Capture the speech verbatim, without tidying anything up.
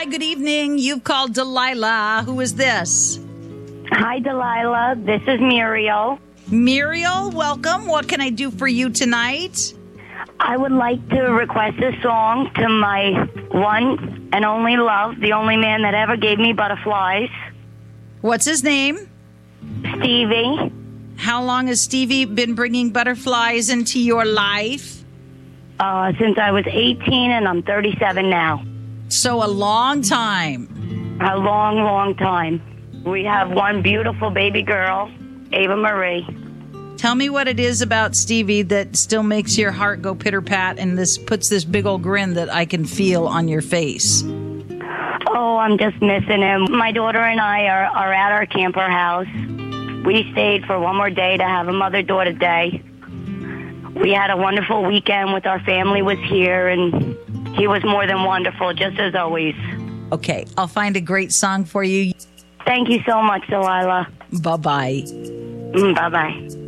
Hi, good evening. You've called Delilah. Who is this? Hi, Delilah. This is Muriel. Muriel, welcome. What can I do for you tonight? I would like to request a song to my one and only love, the only man that ever gave me butterflies, What's his name? Stevie. How long has Stevie been bringing butterflies into your life? Uh, since I was eighteen and I'm thirty-seven now. So a long time. A long, long time. We have one beautiful baby girl, Ava Marie. Tell me what it is about Stevie that still makes your heart go pitter-pat and this puts this big old grin that I can feel on your face. Oh, I'm just missing him. My daughter and I are, are at our camper house. We stayed for one more day to have a mother-daughter day. We had a wonderful weekend with our family was here, and he was more than wonderful, just as always. Okay, I'll find a great song for you. Thank you so much, Delilah. Bye-bye. Mm, bye-bye.